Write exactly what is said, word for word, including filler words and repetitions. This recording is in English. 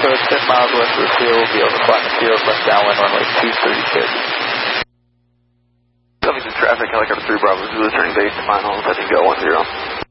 Echo, ten miles west of the field, be able to flatten the field, left downwind runway two thirty-six. Coming to traffic, helicopter three Bravo, Zulu, turning base, final, setting go one zero.